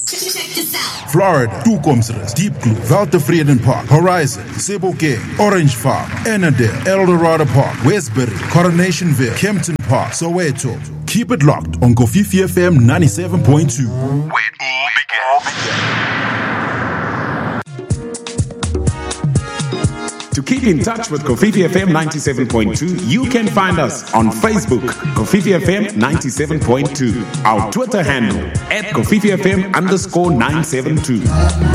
Check this out. Florida, Toekomsrus, Deep Blue, Weltevreden Park, Horizon, Sebokeng, Orange Farm, Annandale, Eldorado Park, Westbury, Coronationville, Kempton Park, Soweto. Keep it locked on Kofifi FM 97.2. Where it all began. To keep in touch with Kofifi FM 97.2, you can find us on Facebook, Kofifi FM 97.2. Our Twitter handle, @KofifiFM_972.